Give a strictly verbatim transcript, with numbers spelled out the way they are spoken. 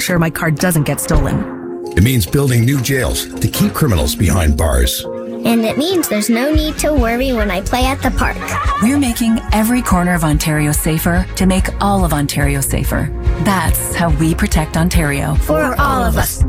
sure my car doesn't get stolen. It means building new jails to keep criminals behind bars. And it means there's no need to worry when I play at the park. We're making every corner of Ontario safer to make all of Ontario safer. That's how we protect Ontario. For all of us.